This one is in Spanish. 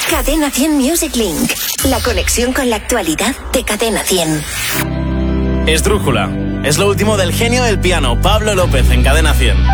Cadena 100 Music Link. La conexión con la actualidad de Cadena 100. Esdrújula. Es lo último del genio del piano, Pablo López, en Cadena 100.